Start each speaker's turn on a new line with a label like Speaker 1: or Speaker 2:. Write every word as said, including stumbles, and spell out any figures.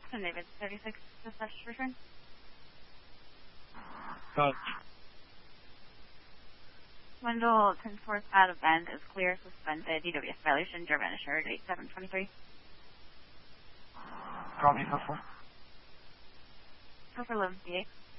Speaker 1: Ten David, thirty-six, dispatch return.
Speaker 2: Got it.
Speaker 1: Wendell, ten fourth out of bend is clear, suspended, D W S violation, German assured, eight seven twenty-three.
Speaker 2: Drop me, four four.
Speaker 1: Go for eleven fifty-eight.